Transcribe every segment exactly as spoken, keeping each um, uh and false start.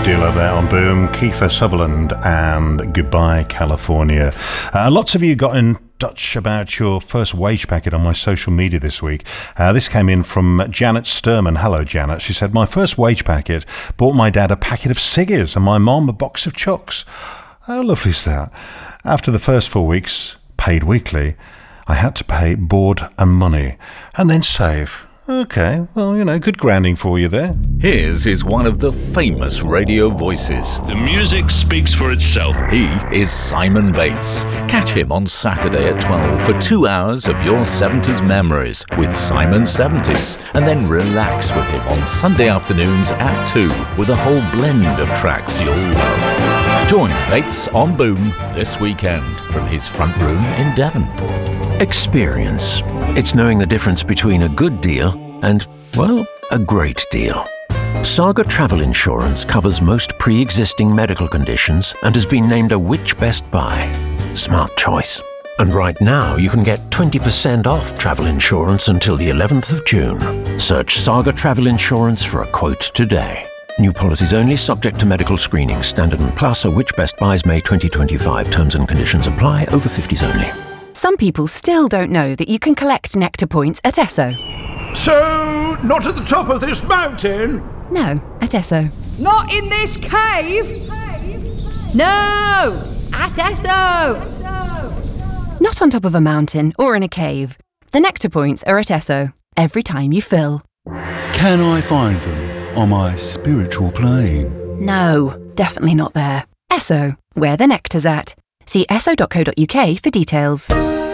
Dealer there on Boom, Kiefer Sutherland and Goodbye California. Uh, lots of you got in touch about your first wage packet on my social media this week. Uh, this came in from Janet Sturman. Hello, Janet. She said, my first wage packet bought my dad a packet of cigars and my mom a box of chocks. How lovely is that? After the first four weeks, paid weekly, I had to pay board and money and then save. Okay, well, you know, good grounding for you there. His is one of the famous radio voices. The music speaks for itself. He is Simon Bates. Catch him on Saturday at twelve for two hours of your seventies memories with Simon seventies, and then relax with him on Sunday afternoons at two with a whole blend of tracks you'll love. Join Bates on Boom this weekend from his front room in Devon. Experience. It's knowing the difference between a good deal and, well, a great deal. Saga Travel Insurance covers most pre-existing medical conditions and has been named a Which Best Buy. Smart choice. And right now you can get twenty percent off travel insurance until the eleventh of June. Search Saga Travel Insurance for a quote today. New policies only, subject to medical screening. Standard and Plus are Which Best Buys May twenty twenty-five. Terms and conditions apply. Over fifties only. Some people still don't know that you can collect Nectar points at Esso. So, not at the top of this mountain? No, at Esso. Not in this cave? No! At Esso! Not on top of a mountain or in a cave. The Nectar points are at Esso, every time you fill. Can I find them on my spiritual plane? No, definitely not there. Esso, where the nectar's at. See esso dot co dot uk for details.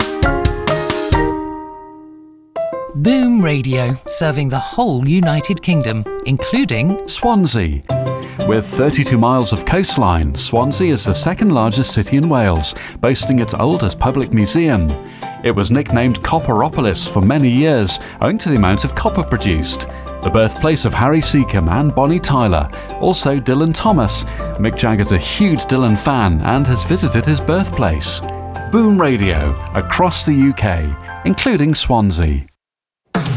Boom Radio, serving the whole United Kingdom, including Swansea. With thirty-two miles of coastline, Swansea is the second largest city in Wales, boasting its oldest public museum. It was nicknamed Copperopolis for many years, owing to the amount of copper produced. The birthplace of Harry Seacombe and Bonnie Tyler, also Dylan Thomas. Mick Jagger's a huge Dylan fan and has visited his birthplace. Boom Radio, across the U K, including Swansea.